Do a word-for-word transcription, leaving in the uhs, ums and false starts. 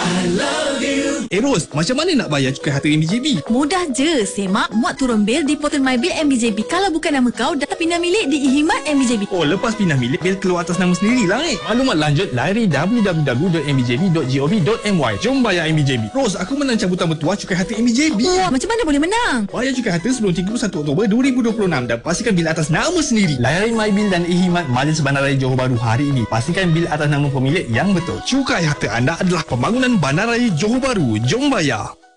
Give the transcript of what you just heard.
Eh Ros, macam mana nak bayar cukai harta M B J B? Mudah je, semak, muat turun bil di portal My Bill M B J B. Kalau bukan nama kau, data pindah milik di ikhidmat M B J B. Oh, lepas pindah milik, bil keluar atas nama sendiri lah eh. Maklumat lanjut, layari w w w dot m b j b dot gov dot m y. Jom bayar M B J B. Ros, aku menang cabutan bertuah cukai harta M B J B. Oh, macam mana boleh menang? Bayar cukai harta sebelum tiga puluh satu Oktober dua ribu dua puluh enam dan pastikan bil atas nama sendiri. Layari MyBill dan ikhidmat Majlis Bandaraya Johor Bahru hari ini. Pastikan bil atas nama pemilik yang betul. Cukai harta anda adalah pembangunan Bandaraya Johor Bahru. Jom bayar.